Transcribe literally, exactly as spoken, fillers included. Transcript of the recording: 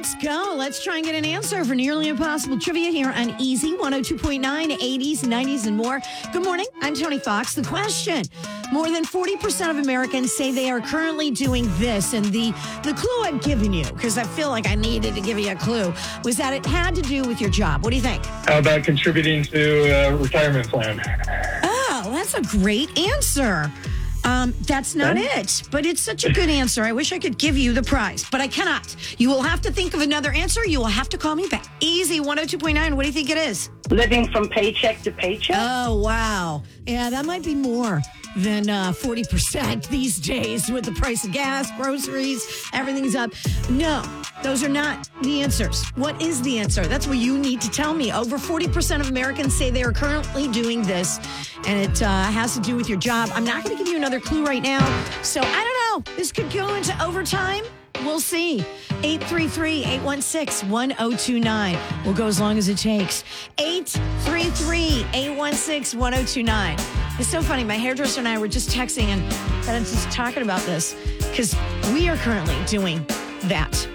Let's go. Let's try and get an answer for Nearly Impossible Trivia here on Easy one oh two point nine, eighties, nineties, and more. Good morning. I'm Tony Fox. The question: more than forty percent of Americans say they are currently doing this. And the, the clue I'm giving you, because I feel like I needed to give you a clue, was that it had to do with your job. What do you think? How about contributing to a retirement plan? Oh, that's a great answer. Um, that's not Okay. it, but it's such a good answer. I wish I could give you the prize, but I cannot. You will have to think of another answer. You will have to call me back. Easy one oh two point nine. What do you think it is? Living from paycheck to paycheck? Oh, wow. Yeah, that might be more than uh, forty percent these days with the price of gas, groceries, everything's up. No, those are not the answers. What is the answer? That's what you need to tell me. Over forty percent of Americans say they are currently doing this, and it uh, has to do with your job. I'm not going to give you another clue right now, so I don't know. This could go into overtime. We'll see. eight three three, eight one six, one oh two nine. We'll go as long as it takes. eight three three, eight one six, one oh two nine. It's so funny. My hairdresser and I were just texting and, and just talking about this because we are currently doing that.